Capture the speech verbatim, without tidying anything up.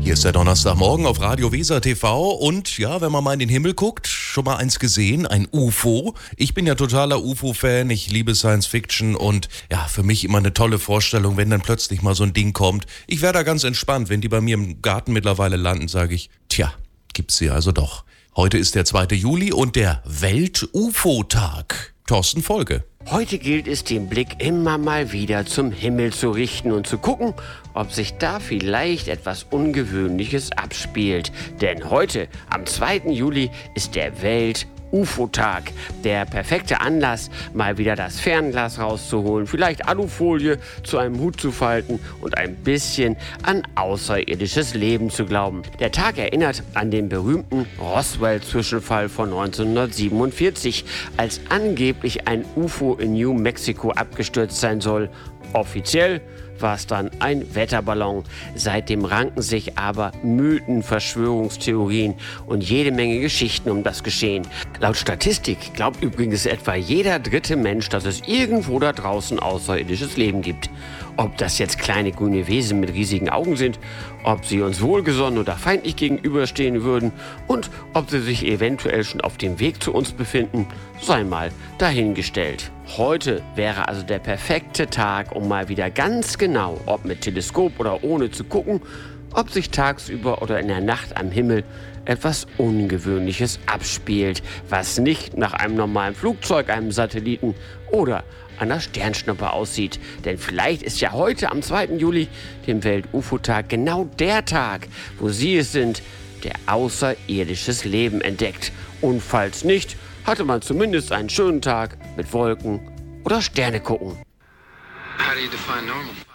Hier ist der Donnerstagmorgen auf Radio Weser T V und ja, wenn man mal in den Himmel guckt, schon mal eins gesehen, ein U F O. Ich bin ja totaler U F O-Fan, ich liebe Science Fiction und ja, für mich immer eine tolle Vorstellung, wenn dann plötzlich mal so ein Ding kommt. Ich wäre da ganz entspannt, wenn die bei mir im Garten mittlerweile landen, sage ich, tja, gibt's sie also doch. Heute ist der zweite Juli und der Welt-U F O-Tag. Thorsten Folge. Heute gilt es, den Blick immer mal wieder zum Himmel zu richten und zu gucken, ob sich da vielleicht etwas Ungewöhnliches abspielt. Denn heute, am zweiten Juli, ist der Welt-U F O-Tag. Der perfekte Anlass, mal wieder das Fernglas rauszuholen, vielleicht Alufolie zu einem Hut zu falten und ein bisschen an außerirdisches Leben zu glauben. Der Tag erinnert an den berühmten Roswell-Zwischenfall von neunzehnhundertsiebenundvierzig, als angeblich ein U F O in New Mexico abgestürzt sein soll. Offiziell war es dann ein Wetterballon. Seitdem ranken sich aber Mythen, Verschwörungstheorien und jede Menge Geschichten um das Geschehen. Laut Statistik glaubt übrigens etwa jeder dritte Mensch, dass es irgendwo da draußen außerirdisches Leben gibt. Ob das jetzt kleine grüne Wesen mit riesigen Augen sind, ob sie uns wohlgesonnen oder feindlich gegenüberstehen würden und ob sie sich eventuell schon auf dem Weg zu uns befinden, sei mal dahingestellt. Heute wäre also der perfekte Tag, um mal wieder ganz genau, ob mit Teleskop oder ohne, zu gucken, ob sich tagsüber oder in der Nacht am Himmel etwas Ungewöhnliches abspielt, was nicht nach einem normalen Flugzeug, einem Satelliten oder einer Sternschnuppe aussieht. Denn vielleicht ist ja heute am zweiten Juli, dem Welt-U F O-Tag, genau der Tag, wo Sie es sind, der außerirdisches Leben entdeckt. Und falls nicht, hatte man zumindest einen schönen Tag mit Wolken oder Sterne gucken. How do you define normal?